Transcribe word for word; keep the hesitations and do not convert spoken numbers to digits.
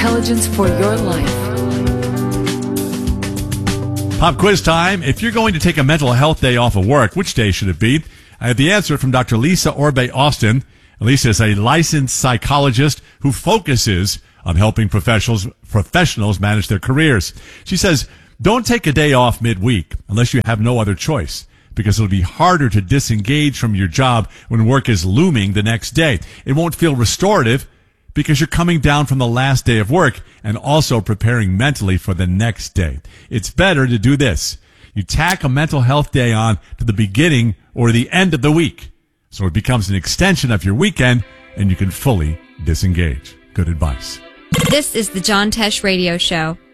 intelligence for your life. Pop quiz time. If you're going to take a mental health day off of work, which day should it be? I have the answer from Doctor Lisa Orbe Austin. Lisa is a licensed psychologist who focuses on helping professionals professionals manage their careers. She says, don't take a day off midweek unless you have no other choice, because it'll be harder to disengage from your job when work is looming the next day. It won't feel restorative because you're coming down from the last day of work and also preparing mentally for the next day. It's better to do this. You tack a mental health day on to the beginning or the end of the week, so it becomes an extension of your weekend and you can fully disengage. Good advice. This is the John Tesh Radio Show.